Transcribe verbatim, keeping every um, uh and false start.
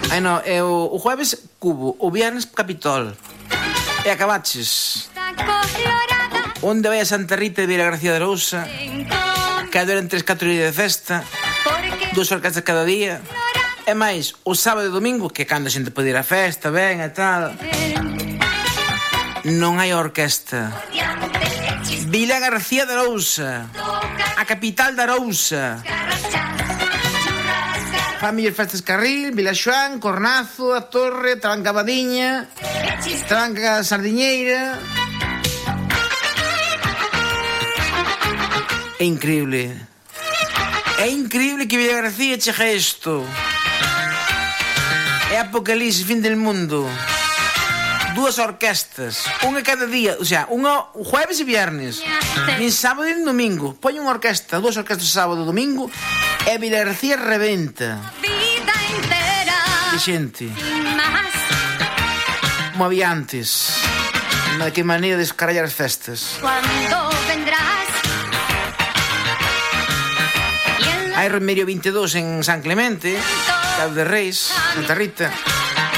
Ai no, e o, o jueves Cubo, o viernes Capitol. E acabaches onde vai a Santa Rita de Vilagarcía de Arousa, que adoran tres, catro días de festa, dúas orquestas cada día. E máis, o sábado e domingo, que cando a xente pode ir á festa, ben e tal, non hai orquesta. Vilagarcía de Arousa, a capital de Arousa. Fan mellor festas Carril, Vilaxoán, Cornazo, a Torre, Tranca Badiña, Tranca Sardiñeira. É increíble. É increíble que Vilagarcía chegue a isto. É apocalipsis, fin del mundo. Dúas orquestas, unha cada día, o sea, unha jueves e viernes, nin sábado e nin domingo. Poñen unha orquesta, dúas orquestas sábado e domingo, e Vilagarcía rebenta de xente. Como había antes. De que maneira de escarallar as festas. Hai Romerio vinte e dous en San Clemente, Cabo de Reis, Santa Rita.